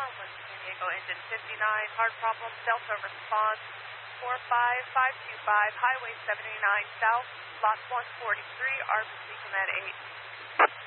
West San Diego, engine 59, hard problem, Delta response, 45525, Highway 79 South, lot 143, RBC command 8.